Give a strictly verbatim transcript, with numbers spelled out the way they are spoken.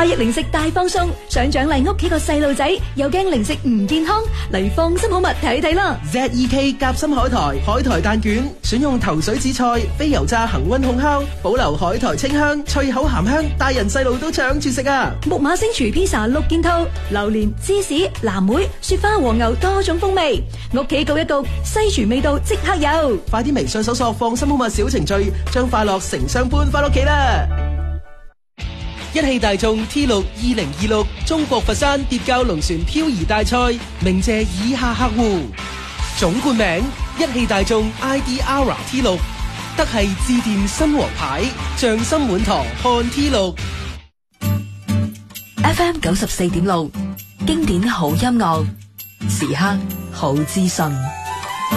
快益零食大放送，想獎勵屋企個細路仔，又驚零食唔健康，嚟放心好物睇睇啦。 Z E K 夾心海苔海苔蛋卷，選用頭水紫菜、非油炸恒溫烘烤，保留海苔清香、脆口鹹香，大人細路都搶住食啊！ 木馬星廚披薩六件套，榴蓮、芝士、藍莓、雪花和牛多種風味，屋企焗一焗，西廚味道即刻有。 快啲微信搜索放心好物小程序，將快樂成雙搬翻屋企啦！一汽大眾 T 六二零二六中國佛山蝶膠龍船漂移大賽，鳴謝以下客戶：總冠名一汽大眾 I D R T 六，德系致電新王牌，匠心滿堂看 T 六。 F M 九十四點六，經典好音樂，時刻好資訊。